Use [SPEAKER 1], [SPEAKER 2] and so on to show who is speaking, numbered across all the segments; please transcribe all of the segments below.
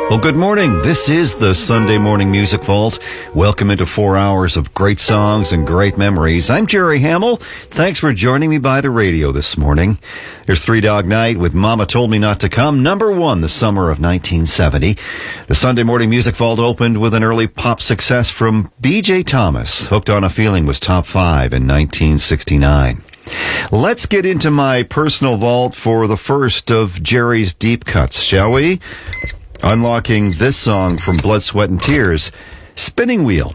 [SPEAKER 1] Well, good morning. This is the Sunday Morning Music Vault. Welcome into 4 hours of great songs and great memories. I'm Jerry Hamill. Thanks for joining me by the radio this morning. There's Three Dog Night with Mama Told Me Not to Come, number one the summer of 1970. The Sunday Morning Music Vault opened with an early pop success from B.J. Thomas. Hooked on a Feeling was top 5 in 1969. Let's get into my personal vault for the first of Jerry's deep cuts, shall we? Unlocking this song from Blood, Sweat, and Tears, Spinning Wheel.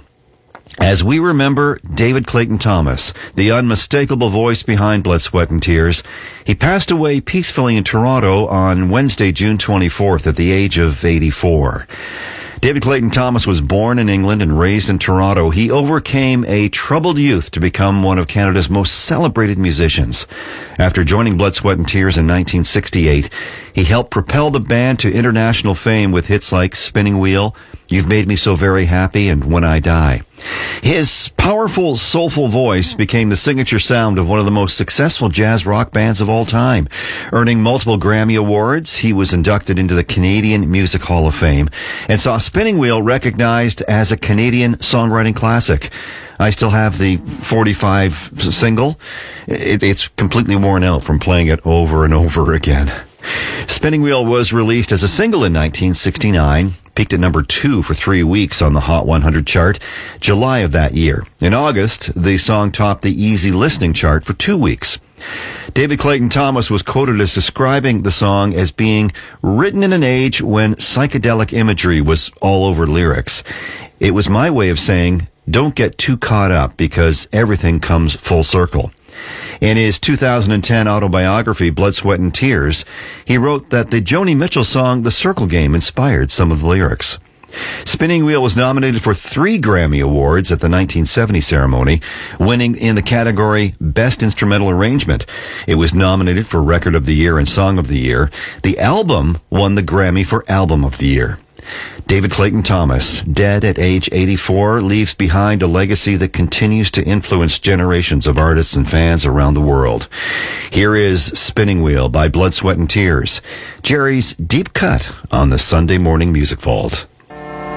[SPEAKER 1] As we remember David Clayton Thomas, the unmistakable voice behind Blood, Sweat, and Tears, he passed away peacefully in Toronto on Wednesday, June 24th at the age of 84. David Clayton Thomas was born in England and raised in Toronto. He overcame a troubled youth to become one of Canada's most celebrated musicians. After joining Blood, Sweat and Tears in 1968, he helped propel the band to international fame with hits like Spinning Wheel, You've Made Me So Very Happy, and When I Die. His powerful, soulful voice became the signature sound of one of the most successful jazz rock bands of all time. Earning multiple Grammy Awards, he was inducted into the Canadian Music Hall of Fame and saw Spinning Wheel recognized as a Canadian songwriting classic. I still have the 45 single. It's completely worn out from playing it over and over again. Spinning Wheel was released as a single in 1969, peaked at number 2 for 3 weeks on the Hot 100 chart, July of that year. In August, the song topped the Easy Listening chart for 2 weeks. David Clayton Thomas was quoted as describing the song as being written in an age when psychedelic imagery was all over lyrics. It was my way of saying, don't get too caught up because everything comes full circle. In his 2010 autobiography, Blood, Sweat, and Tears, he wrote that the Joni Mitchell song The Circle Game inspired some of the lyrics. Spinning Wheel was nominated for 3 Grammy Awards at the 1970 ceremony, winning in the category Best Instrumental Arrangement. It was nominated for Record of the Year and Song of the Year. The album won the Grammy for Album of the Year. David Clayton Thomas, dead at age 84, leaves behind a legacy that continues to influence generations of artists and fans around the world. Here is Spinning Wheel by Blood, Sweat, and Tears, Jerry's deep cut on the Sunday Morning Music Vault.